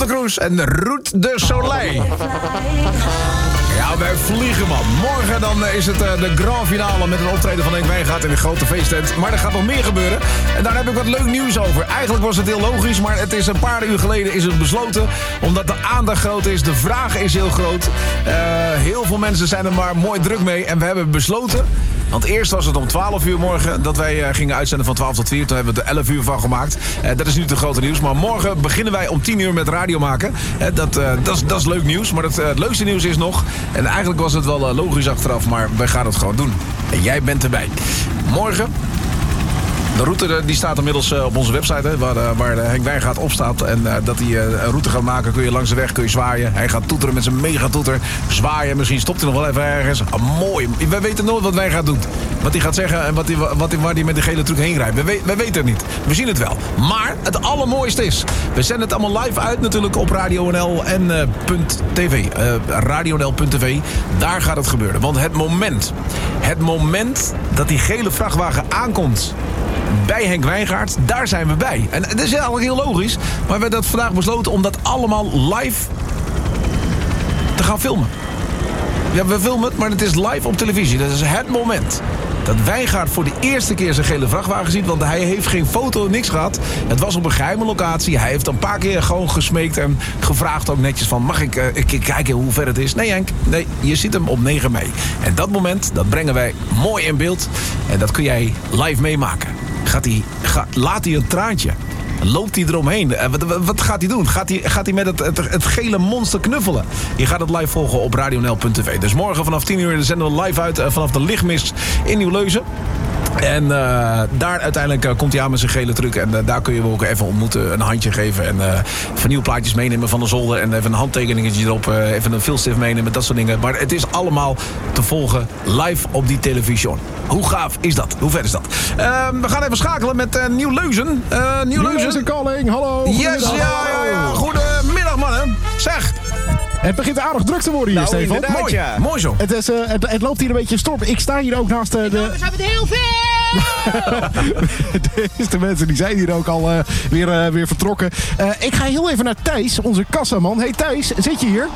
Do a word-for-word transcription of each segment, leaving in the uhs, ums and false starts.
Cruz en Route de Soleil. Ja, wij vliegen, man. Morgen dan is het uh, de grand finale met een optreden van Henk Wijngaard in de grote feesttent. Maar er gaat nog meer gebeuren. En daar heb ik wat leuk nieuws over. Eigenlijk was het heel logisch, maar het is een paar uur geleden is het besloten. Omdat de aandacht groot is, de vraag is heel groot. Uh, heel veel mensen zijn er maar mooi druk mee. En we hebben besloten, want eerst was het om twaalf uur morgen dat wij uh, gingen uitzenden van twaalf tot vier. Toen hebben we er elf uur van gemaakt. Uh, dat is nu het grote nieuws. Maar morgen beginnen wij om tien uur met radio maken. Uh, dat, uh, dat, is, dat is leuk nieuws. Maar het, uh, het leukste nieuws is nog, en eigenlijk was het wel uh, logisch achteraf, maar wij gaan het gewoon doen. En jij bent erbij. Morgen, de route die staat inmiddels uh, op onze website, hè, waar, uh, waar Henk Wijngaard op staat. En uh, dat hij uh, een route gaat maken, kun je langs de weg, kun je zwaaien. Hij gaat toeteren met zijn megatoeter, zwaaien. Misschien stopt hij nog wel even ergens. Ah, mooi. We weten nooit wat Wijngaard doet. Wat hij gaat zeggen en wat hij, wat hij, waar hij met die gele truc heen rijdt. We, we, we weten het niet. We zien het wel. Maar het allermooiste is, we zenden het allemaal live uit natuurlijk op Radio N L en uh, .tv. Uh, Radio N L punt tv. Daar gaat het gebeuren. Want het moment, het moment dat die gele vrachtwagen aankomt bij Henk Wijngaard, daar zijn we bij. En dat is eigenlijk heel logisch, maar we hebben dat vandaag besloten om dat allemaal live te gaan filmen. Ja, we filmen het, maar het is live op televisie. Dat is het moment dat Wijngaard voor de eerste keer zijn gele vrachtwagen ziet, want hij heeft geen foto, niks gehad. Het was op een geheime locatie. Hij heeft een paar keer gewoon gesmeekt en gevraagd ook netjes van, mag ik uh, ik kijken hoe ver het is? Nee, Henk, nee, je ziet hem op negen mei. En dat moment, dat brengen wij mooi in beeld. En dat kun jij live meemaken. Gaat hij, gaat, laat hij een traantje. Loopt hij eromheen? Uh, wat, wat, wat gaat hij doen? Gaat hij, gaat hij met het, het, het gele monster knuffelen? Je gaat het live volgen op Radio N L punt tv. Dus morgen vanaf tien uur zenden we live uit uh, vanaf de lichtmis in Nieuw-Leuzen. En uh, daar uiteindelijk uh, komt hij aan met zijn gele truc. En uh, daar kun je hem ook even ontmoeten, een handje geven. En uh, vernieuwplaatjes meenemen van de zolder. En even een handtekeningetje erop. Uh, even een filstift meenemen, dat soort dingen. Maar het is allemaal te volgen live op die televisie. Hoe gaaf is dat? Hoe vet is dat? Uh, we gaan even schakelen met uh, Nieuw-Leuzen. Uh, Nieuw-Leuzen calling, hallo. Yes, ja, ja, ja. Goedemiddag, mannen. Zeg. Het begint aardig druk te worden hier, nou, Stefan. Mooi, ja. Mooi zo. Het, is, uh, het, het loopt hier een beetje storm. Ik sta hier ook naast uh, de... We zijn met heel veel! De eerste mensen die zijn hier ook al uh, weer, uh, weer vertrokken. Uh, ik ga heel even naar Thijs, onze kassaman. Hey Thijs, zit je hier?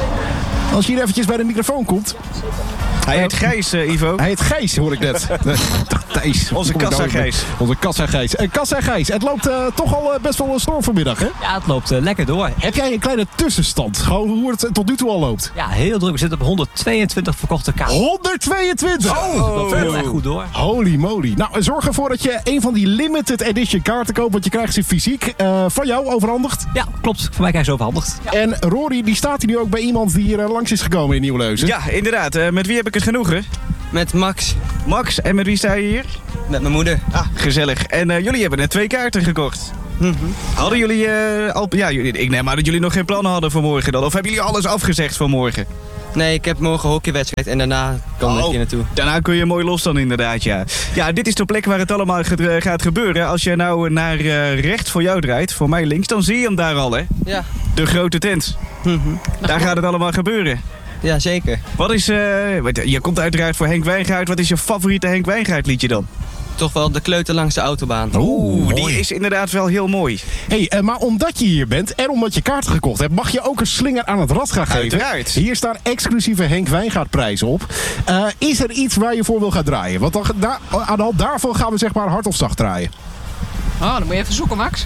Als je hier eventjes bij de microfoon komt. Hij heet Gijs, uh, Ivo. Hij heet Gijs, hoor ik net. Thijs. Onze kassa Gijs. Onze kassa Gijs. Uh, kassa Gijs, het loopt uh, toch al uh, best wel een storm vanmiddag, hè? Ja, het loopt uh, lekker door. Heb jij een kleine tussenstand? Gewoon hoe het tot nu toe al loopt? Ja, heel druk. We zitten op honderdtweeëntwintig verkochte kaarten. honderdtweeëntwintig? Oh, dat loopt heel erg goed door. Holy moly. Nou, zorg ervoor dat je een van die limited edition kaarten koopt, want je krijgt ze fysiek uh, van jou overhandigd. Ja, klopt. Voor mij krijg je ze overhandigd. Ja. En Rory, die staat hier nu ook bij iemand die hier uh, langs is gekomen in Nieuw-Leuzen. Ja, inderdaad. Uh, met wie heb ik het genoegen? Met Max. Max, en met wie sta je hier? Met mijn moeder. Ah, gezellig. En uh, jullie hebben net twee kaarten gekocht. Mm-hmm. Hadden jullie uh, al... Ja, jullie, ik neem aan dat jullie nog geen plannen hadden voor morgen dan. Of hebben jullie alles afgezegd voor morgen? Nee, ik heb morgen een hockeywedstrijd en daarna kom ik oh, hier naartoe. Daarna kun je mooi los dan inderdaad, ja. Ja, dit is de plek waar het allemaal gaat gebeuren. Als je nou naar uh, rechts voor jou draait, voor mij links, dan zie je hem daar al, hè? Ja. De grote tent. Mm-hmm. Daar gaat het allemaal gebeuren. Ja, zeker. Wat is, uh, je komt uiteraard voor Henk Wijngaard. Wat is je favoriete Henk Wijngaard liedje dan? Toch wel De Kleuter langs de autobaan. Oeh, die is inderdaad wel heel mooi. Hey, uh, maar omdat je hier bent en omdat je kaarten gekocht hebt, mag je ook een slinger aan het rad gaan geven. Uiteraard. Hier staan exclusieve Henk Wijngaard prijzen op. Uh, is er iets waar je voor wil gaan draaien? Want dan, daar, aan de hand daarvan gaan we zeg maar hard of zacht draaien. Oh, dan moet je even zoeken, Max.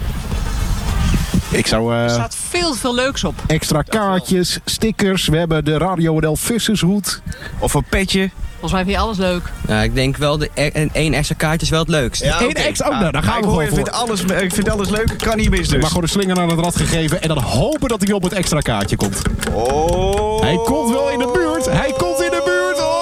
Ik zou, uh, er staat veel, veel leuks op. Extra kaartjes, stickers. We hebben de Radio N L vissershoed. Of een petje. Volgens mij vind je alles leuk. Ja, ik denk wel, de e- één extra kaartje is wel het leukst. Ja, Eén okay. extra, oh, nou, daar gaan we gewoon ik voor. Vind alles, ik vind alles leuk, ik kan niet mis dus. Maar gewoon de slinger aan het rad gegeven en dan hopen dat hij op het extra kaartje komt. Oh. Hij komt wel in de buurt. Hij komt in de buurt. Oh.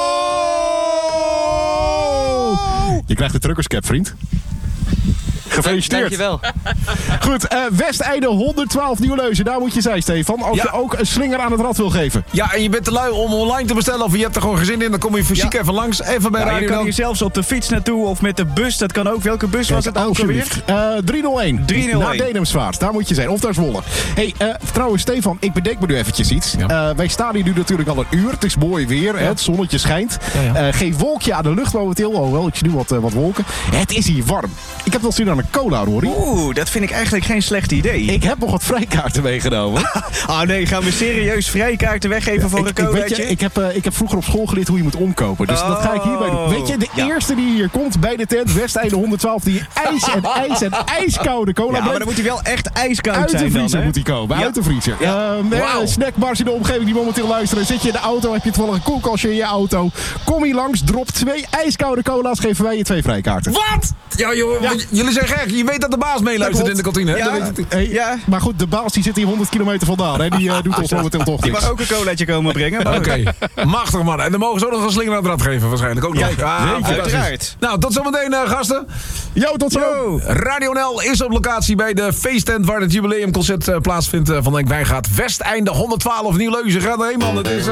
Je krijgt de truckerscap, vriend. Gefeliciteerd. Dankjewel. Goed, uh, Westeinde honderdtwaalf Nieuw-Leuzen. Daar moet je zijn, Stefan. Als ja. je ook een slinger aan het rad wil geven. Ja, en je bent te lui om online te bestellen of je hebt er gewoon gezin in. Dan kom je fysiek ja. even langs. Even bij ja, Radio Je kan dan. hier zelfs op de fiets naartoe of met de bus. Dat kan ook. Welke bus was het ook alweer? Uh, driehonderdéén. driehonderdéén. Naar Dedemsvaart. Daar moet je zijn. Of naar Zwolle. Hey, uh, trouwens, Stefan, ik bedenk me nu eventjes iets. Ja. Uh, wij staan hier nu natuurlijk al een uur. Het is mooi weer. Ja. Hè? Het zonnetje schijnt. Ja, ja. Uh, geen wolkje aan de lucht momenteel. Alhoewel, ik zie nu wat, uh, wat wolken. Het is hier warm. Ik heb wel zin aan een ijskoude cola, Rory. Oeh, dat vind ik eigenlijk geen slecht idee. Ik heb nog wat vrijkaarten meegenomen. Oh nee, gaan we serieus vrijkaarten weggeven voor ik, een ik, weet colaatje? je, ik, heb, uh, ik heb vroeger op school geleerd hoe je moet omkopen. Dus dat ga ik hierbij doen. Weet je, de Ja. eerste die hier komt bij de tent, Westeinde honderdtwaalf, die ijs en ijs en ijskoude cola Ja, maar brengt. dan moet hij wel echt ijskoud Uit de zijn dan, vriezer hè? moet hij komen, Ja. uit de vriezer. Ja. Ehm, eh, Wauw. snackbars in de omgeving die momenteel luisteren. Zit je in de auto, heb je toevallig een koelkastje in je auto. Kom hier langs, drop twee ijskoude cola's, geven wij je twee vrijkaarten. Wat? Ja, joh, Ja. jullie zijn gek. Je weet dat de baas meeluistert in de kantine, hè? Ja. Dat weet je. Hey, Ja. Maar goed, de baas die zit hier honderd kilometer vandaan. Hè? Die uh, doet ons momenteel toch Die niks. mag ook een colaatje komen brengen. maar- Oké, machtig man. En dan mogen ze ook nog een slinger aan het rad geven waarschijnlijk. Ook nog. Kijk, Ah, zeker. fantastisch. Uiteraard. Nou, tot zometeen uh, gasten. Yo, tot zo! Yo. Radio N L is op locatie bij de feesttent waar het jubileumconcert uh, plaatsvindt uh, van Denk Wijngaard. Westeinde honderdtwaalf Nieuw-Leuzen. Gaat erheen man. Het is... Uh...